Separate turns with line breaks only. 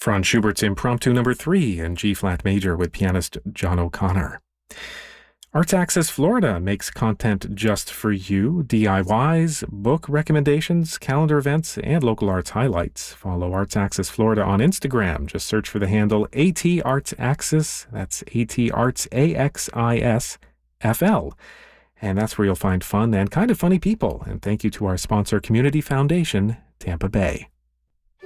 Franz Schubert's Impromptu Number 3 in G-flat major with pianist John O'Connor. Arts Access Florida makes content just for you, DIYs, book recommendations, calendar events, and local arts highlights. Follow Arts Access Florida on Instagram. Just search for the handle ATArtsAxis. That's ATArtsAxisFL. And that's where you'll find fun and kind of funny people. And thank you to our sponsor, Community Foundation, Tampa Bay.